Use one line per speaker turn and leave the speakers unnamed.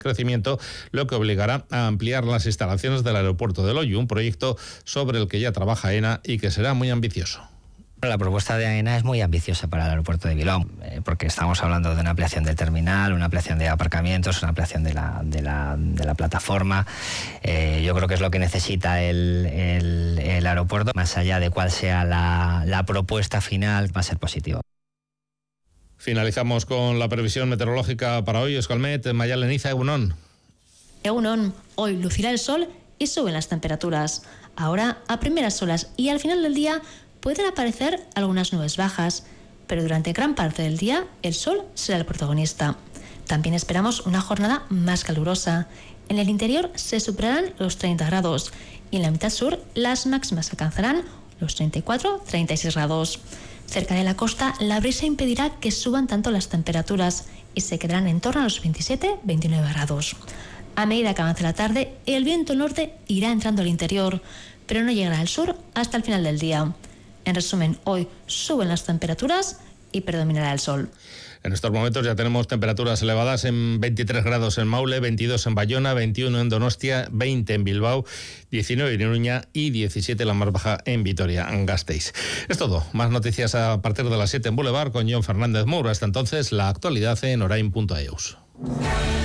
crecimiento, lo que obligará a ampliar las instalaciones del aeropuerto de Loiu, un proyecto sobre el que ya trabaja AENA y que será muy ambicioso.
La propuesta de AENA es muy ambiciosa para el aeropuerto de Bilbao, porque estamos hablando de una ampliación del terminal, una ampliación de aparcamientos, una ampliación de la plataforma. Yo creo que es lo que necesita el aeropuerto. Más allá de cuál sea la propuesta final, va a ser positivo.
Finalizamos con la previsión meteorológica para hoy. Euskalmet, Mayaleniza, Egunon.
Egunon, hoy lucirá el sol y suben las temperaturas. Ahora, a primeras horas y al final del día, pueden aparecer algunas nubes bajas, pero durante gran parte del día el sol será el protagonista. También esperamos una jornada más calurosa. En el interior se superarán los 30 grados y en la mitad sur las máximas alcanzarán los 34-36 grados. Cerca de la costa, la brisa impedirá que suban tanto las temperaturas y se quedarán en torno a los 27-29 grados. A medida que avance la tarde, el viento norte irá entrando al interior, pero no llegará al sur hasta el final del día. En resumen, hoy suben las temperaturas y predominará el sol.
En estos momentos ya tenemos temperaturas elevadas en 23 grados en Maule, 22 en Bayona, 21 en Donostia, 20 en Bilbao, 19 en Iruña y 17 la más baja en Vitoria-Gasteiz. Es todo. Más noticias a partir de las 7 en Boulevard con John Fernández Moura. Hasta entonces, la actualidad en orain.eus.